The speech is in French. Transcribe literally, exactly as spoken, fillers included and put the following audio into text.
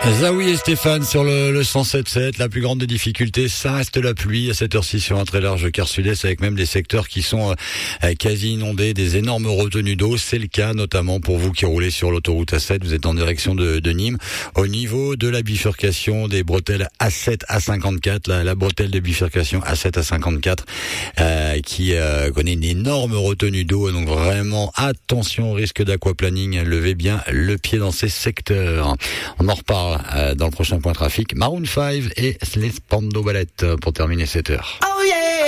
Zawi et Stéphane sur le, le cent sept sept. La plus grande des difficultés, ça reste la pluie à cette heure-ci sur un très large quart sud-est, avec même des secteurs qui sont euh, quasi inondés, des énormes retenues d'eau. C'est le cas notamment pour vous qui roulez sur l'autoroute A sept. Vous êtes en direction de, de Nîmes. Au niveau de la bifurcation des bretelles A sept à cinquante-quatre, la, la bretelle de bifurcation A sept à cinquante-quatre euh, qui euh, connaît une énorme retenue d'eau. Donc vraiment attention au risque d'aquaplaning. Levez bien le pied dans ces secteurs. On en reparle dans le prochain point trafic. Maroon cinq et les Spandau Ballet pour terminer cette heure. Oh yeah!